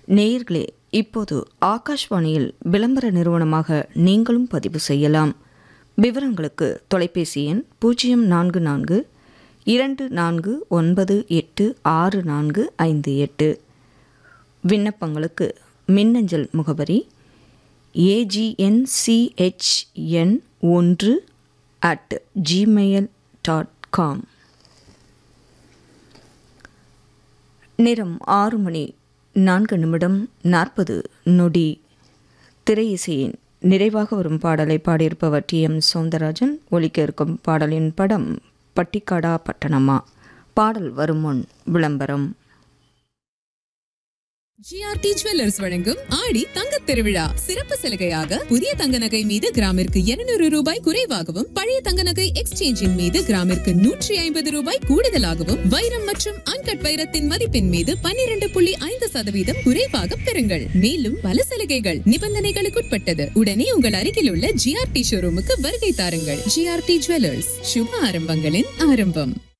நேயர்களே, இப்போது ஆகாஷ்வாணியில் விளம்பர நிறுவனமாக நீங்களும் பதிவு செய்யலாம். விவரங்களுக்கு தொலைபேசி எண் 0442498645 விண்ணப்பங்களுக்கு மின்னஞ்சல் முகவரி agnchin1@gmail.com. நேரம் 6:04 திரையிசையின் நிறைவாக வரும் பாடலை பாடியிருப்பவர் TM சௌந்தரராஜன். ஒலிக்க இருக்கும் பாடலின் படம் பட்டிக்காடா பட்டணமா. பாடல் வரும் முன் விளம்பரம். GRT ஜுவல்லர்ஸ் வழங்கும் ஆடி தங்கத் திருவிழா சிறப்பு சலுகையாக புதிய தங்க நகை மீது கிராமிற்கு 200 ரூபாய் குறைவாகவும், பழைய தங்க நகை எக்ஸ்சேஞ்சின் மீது கிராமிற்கு 150 ரூபாய் கூடுதலாகவும், வைரம் மற்றும் அன்கட் வைரத்தின் மதிப்பின் மீது 12.5% குறைவாக பெறுங்கள். மேலும் பல சலுகைகள் நிபந்தனைகளுக்குட்பட்டது. உடனே உங்கள் அருகில் உள்ள GRT ஷோரூமுக்கு வருகை தாருங்கள். GRT ஜுவல்லர்ஸ், சுப ஆரம்பங்களின் ஆரம்பம்.